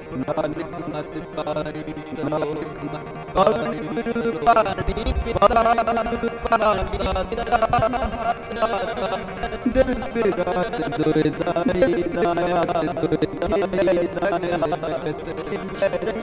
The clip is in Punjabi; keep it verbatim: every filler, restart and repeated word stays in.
ਨਾਨਕ ਮਤ ਪਾਈ ਸ਼ਲੋਕ ਮਤ ਪਾਈ ਗੁਰੂ ਪਾਣੀ ਪਿਤਾ ਪਾਣੀ ਦਾਤਾ ਦਿਵਸ ਰਾਤ ਦੁਇ ਦਾਈ ਸਾਇਤ ਦੁਇ ਦਾਈ ਸਗਲ ਜਗਤ